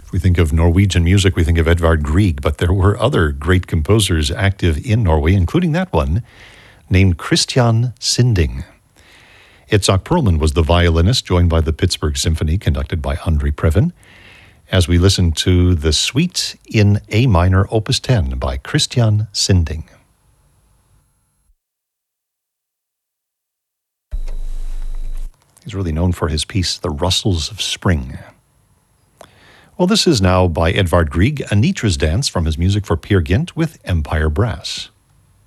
If we think of Norwegian music, we think of Edvard Grieg, but there were other great composers active in Norway, including that one named Christian Sinding. Itzhak Perlman was the violinist, joined by the Pittsburgh Symphony, conducted by Andre Previn, as we listen to the Suite in A minor, Opus 10 by Christian Sinding. He's really known for his piece, The Rustles of Spring. Well, this is now by Edvard Grieg, Anitra's Dance from his music for Peer Gynt with Empire Brass.